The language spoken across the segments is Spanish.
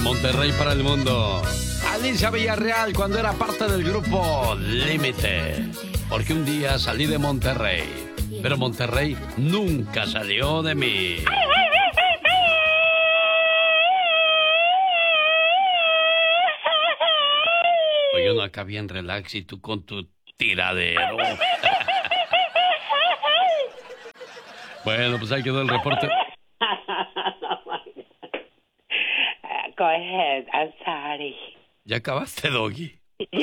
Monterrey para el mundo. Alicia Villarreal cuando era parte del grupo Límite. Porque un día salí de Monterrey, pero Monterrey nunca salió de mí. Oye, uno acá bien relax y tú con tu tiradero. Bueno, pues ahí quedó el reporte. Go ahead, I'm sorry. ¿Ya acabaste, Doggy?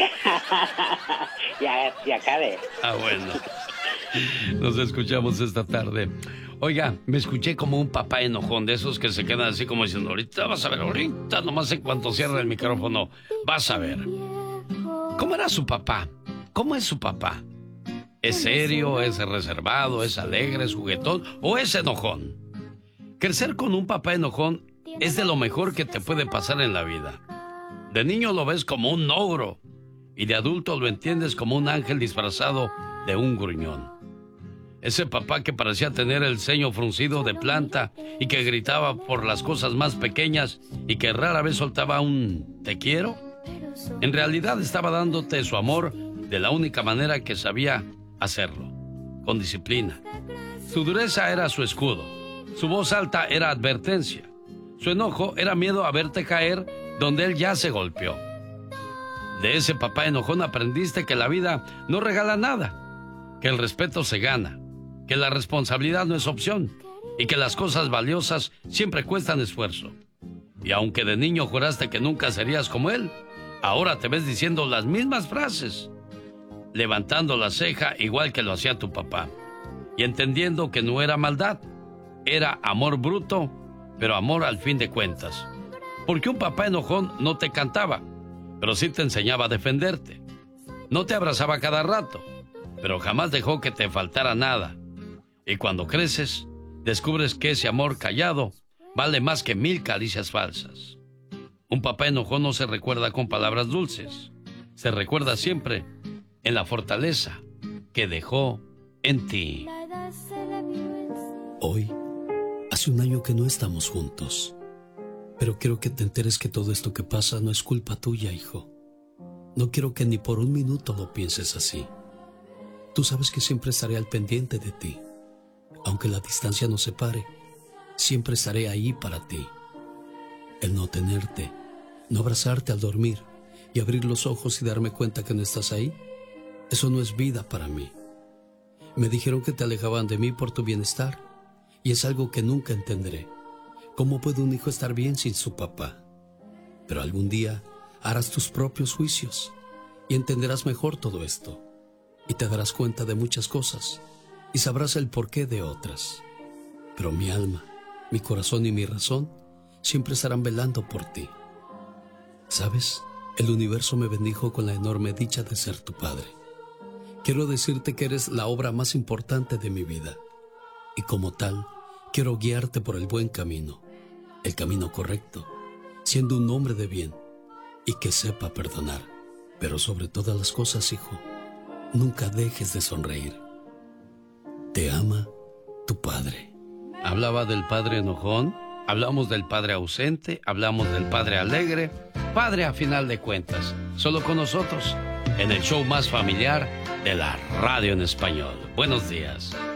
ya acabé. Ah, bueno. Nos escuchamos esta tarde. Oiga, me escuché como un papá enojón de esos que se quedan así como diciendo, ahorita vas a ver, ahorita nomás en cuanto cierre el micrófono, vas a ver. ¿Cómo era su papá? ¿Cómo es su papá? ¿Es serio, es reservado, es alegre, es juguetón o es enojón? Crecer con un papá enojón es de lo mejor que te puede pasar en la vida. De niño lo ves como un ogro y de adulto lo entiendes como un ángel disfrazado de un gruñón. Ese papá que parecía tener el ceño fruncido de planta y que gritaba por las cosas más pequeñas y que rara vez soltaba un "te quiero", en realidad estaba dándote su amor de la única manera que sabía hacerlo, con disciplina. Su dureza era su escudo, su voz alta era advertencia, su enojo era miedo a verte caer donde él ya se golpeó. De ese papá enojón aprendiste que la vida no regala nada, que el respeto se gana, que la responsabilidad no es opción y que las cosas valiosas siempre cuestan esfuerzo. Y aunque de niño juraste que nunca serías como él, ahora te ves diciendo las mismas frases, levantando la ceja igual que lo hacía tu papá, y entendiendo que no era maldad, era amor bruto, pero amor al fin de cuentas. Porque un papá enojón no te cantaba, pero sí te enseñaba a defenderte. No te abrazaba cada rato, pero jamás dejó que te faltara nada. Y cuando creces, descubres que ese amor callado vale más que 1000 caricias falsas. Un papá enojón no se recuerda con palabras dulces, se recuerda siempre en la fortaleza que dejó en ti. Hoy, hace un año que no estamos juntos, pero quiero que te enteres que todo esto que pasa no es culpa tuya, hijo. No quiero que ni por un minuto lo pienses así. Tú sabes que siempre estaré al pendiente de ti. Aunque la distancia nos separe, siempre estaré ahí para ti. El no tenerte, no abrazarte al dormir y abrir los ojos y darme cuenta que no estás ahí, eso no es vida para mí. Me dijeron que te alejaban de mí por tu bienestar y es algo que nunca entenderé. ¿Cómo puede un hijo estar bien sin su papá? Pero algún día harás tus propios juicios y entenderás mejor todo esto y te darás cuenta de muchas cosas y sabrás el porqué de otras. Pero mi alma, mi corazón y mi razón siempre estarán velando por ti. ¿Sabes? El universo me bendijo con la enorme dicha de ser tu padre. Quiero decirte que eres la obra más importante de mi vida y como tal, quiero guiarte por el buen camino, el camino correcto, siendo un hombre de bien y que sepa perdonar. Pero sobre todas las cosas, hijo, nunca dejes de sonreír. Te ama tu padre. Hablaba del padre enojón, hablamos del padre ausente, hablamos del padre alegre, padre a final de cuentas, solo con nosotros, en el show más familiar de la radio en español. Buenos días.